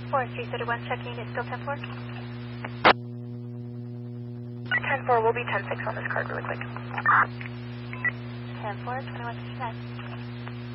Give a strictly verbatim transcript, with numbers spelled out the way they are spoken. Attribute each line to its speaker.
Speaker 1: four three thirty-one checking, is still ten four?
Speaker 2: ten four, we'll be ten six on this card really quick.
Speaker 1: ten four, twenty-one fifty-nine.